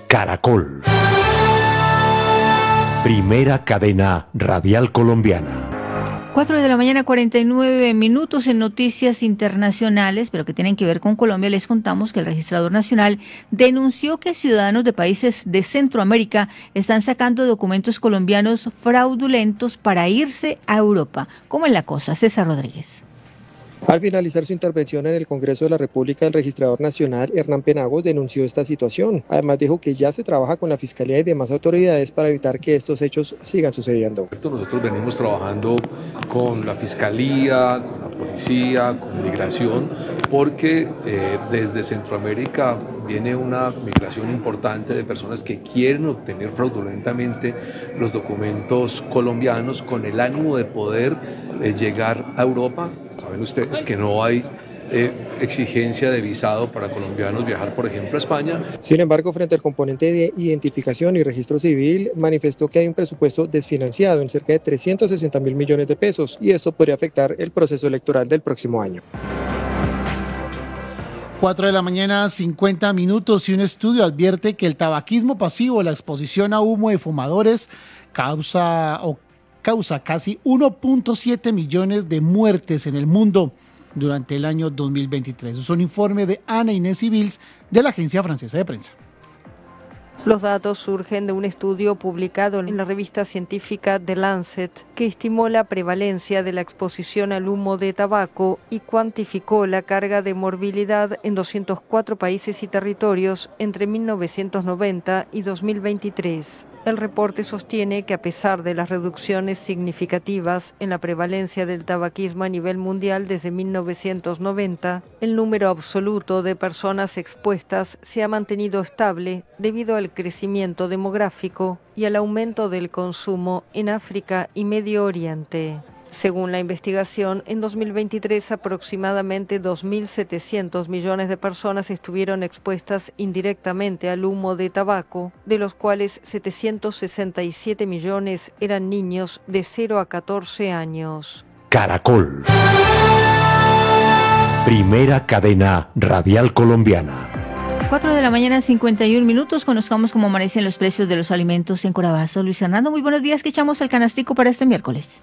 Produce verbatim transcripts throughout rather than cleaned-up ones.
Caracol. Primera cadena radial colombiana. cuatro de la mañana, cuarenta y nueve minutos. En noticias internacionales, pero que tienen que ver con Colombia, les contamos que el registrador nacional denunció que ciudadanos de países de Centroamérica están sacando documentos colombianos fraudulentos para irse a Europa. ¿Cómo es la cosa? César Rodríguez. Al finalizar su intervención en el Congreso de la República, el registrador nacional, Hernán Penagos, denunció esta situación. Además, dijo que ya se trabaja con la Fiscalía y demás autoridades para evitar que estos hechos sigan sucediendo. Nosotros venimos trabajando con la Fiscalía, con la Policía, con Migración, porque eh, desde Centroamérica viene una migración importante de personas que quieren obtener fraudulentamente los documentos colombianos con el ánimo de poder eh, llegar a Europa. Saben ustedes que no hay eh, exigencia de visado para colombianos viajar, por ejemplo, a España. Sin embargo, frente al componente de identificación y registro civil, manifestó que hay un presupuesto desfinanciado en cerca de trescientos sesenta mil millones de pesos y esto podría afectar el proceso electoral del próximo año. cuatro de la mañana, cincuenta minutos, y un estudio advierte que el tabaquismo pasivo, la exposición a humo de fumadores, causa o causa casi uno punto siete millones de muertes en el mundo durante el año dos mil veintitrés. Es un informe de Ana Inés Civils de la Agencia Francesa de Prensa. Los datos surgen de un estudio publicado en la revista científica The Lancet, que estimó la prevalencia de la exposición al humo de tabaco y cuantificó la carga de morbilidad en doscientos cuatro países y territorios entre mil novecientos noventa y dos mil veintitrés. El reporte sostiene que a pesar de las reducciones significativas en la prevalencia del tabaquismo a nivel mundial desde mil novecientos noventa, el número absoluto de personas expuestas se ha mantenido estable debido al crecimiento demográfico y al aumento del consumo en África y Medio Oriente. Según la investigación, en dos mil veintitrés aproximadamente dos mil setecientos millones de personas estuvieron expuestas indirectamente al humo de tabaco, de los cuales setecientos sesenta y siete millones eran niños de cero a catorce años. Caracol. Primera cadena radial colombiana. cuatro de la mañana, cincuenta y un minutos. Conozcamos cómo amanecen los precios de los alimentos en Corabaso. Luis Fernando, muy buenos días. ¿Qué echamos al canastico para este miércoles?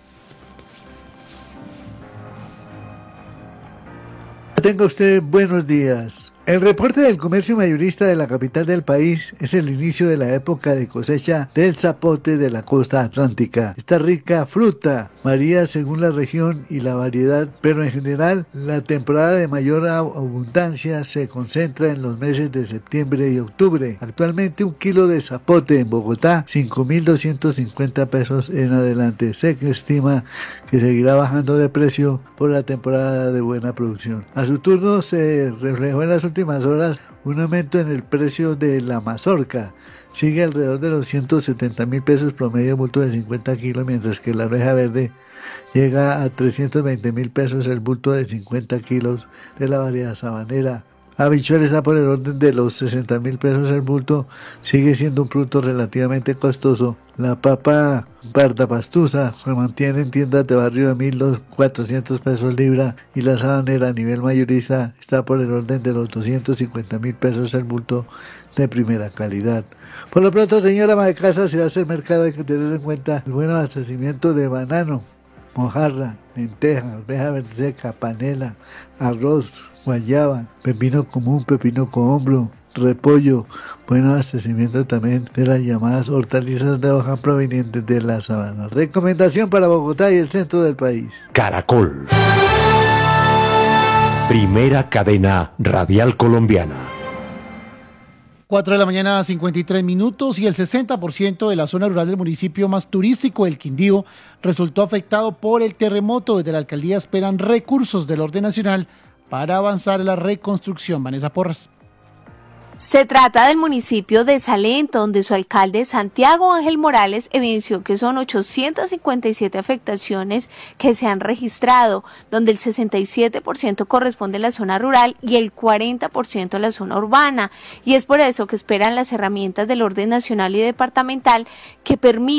Tenga usted buenos días. El reporte del comercio mayorista de la capital del país es el inicio de la época de cosecha del zapote de la costa atlántica. Esta rica fruta varía según la región y la variedad, pero en general la temporada de mayor abundancia se concentra en los meses de septiembre y octubre. Actualmente un kilo de zapote en Bogotá, cinco mil doscientos cincuenta pesos en adelante. Se estima que seguirá bajando de precio por la temporada de buena producción. A su turno se reflejó en las últimas horas un aumento en el precio de la mazorca. Sigue alrededor de los ciento setenta mil pesos promedio bulto de cincuenta kilos, mientras que la arveja verde llega a trescientos veinte mil pesos el bulto de cincuenta kilos de la variedad sabanera. Habichuel está por el orden de los sesenta mil pesos el bulto, sigue siendo un producto relativamente costoso. La papa parda pastusa se mantiene en tiendas de barrio de mil cuatrocientos pesos libra y la sabanera a nivel mayorista está por el orden de los doscientos cincuenta mil pesos el bulto de primera calidad. Por lo pronto, señora ama de casa, si va a hacer mercado hay que tener en cuenta el buen abastecimiento de banano, mojarra, lenteja, arveja verde seca, panela, arroz, guayaba, pepino común, pepino cohombro, repollo, buen abastecimiento también de las llamadas hortalizas de hoja provenientes de la sabana. Recomendación para Bogotá y el centro del país. Caracol. Primera cadena radial colombiana. cuatro de la mañana, cincuenta y tres minutos, y el sesenta por ciento de la zona rural del municipio más turístico, el Quindío, resultó afectado por el terremoto. Desde la alcaldía esperan recursos del orden nacional para avanzar en la reconstrucción. Vanessa Porras. Se trata del municipio de Salento, donde su alcalde Santiago Ángel Morales evidenció que son ochocientas cincuenta y siete afectaciones que se han registrado, donde el sesenta y siete por ciento corresponde a la zona rural y el cuarenta por ciento a la zona urbana. Y es por eso que esperan las herramientas del orden nacional y departamental que permitan